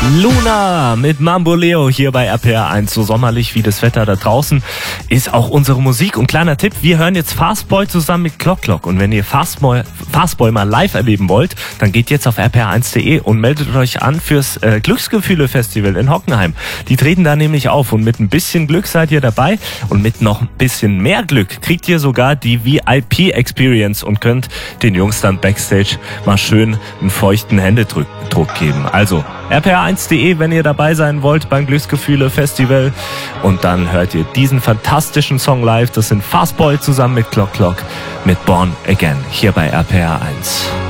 Luna mit Mambo Leo hier bei RPR 1. So sommerlich wie das Wetter da draußen ist auch unsere Musik. Und kleiner Tipp, wir hören jetzt Fastboy zusammen mit Clock Clock. Und wenn ihr Fastboy mal live erleben wollt, dann geht jetzt auf rpr1.de und meldet euch an fürs Glücksgefühle-Festival in Hockenheim. Die treten da nämlich auf und mit ein bisschen Glück seid ihr dabei und mit noch ein bisschen mehr Glück kriegt ihr sogar die VIP-Experience und könnt den Jungs dann Backstage mal schön einen feuchten Händedruck geben. Also rpr1.de, wenn ihr dabei sein wollt beim Glücksgefühle-Festival. Und dann hört ihr diesen fantastischen Song live. Das sind Fastboy zusammen mit Clock Clock mit Born Again hier bei RPR 1.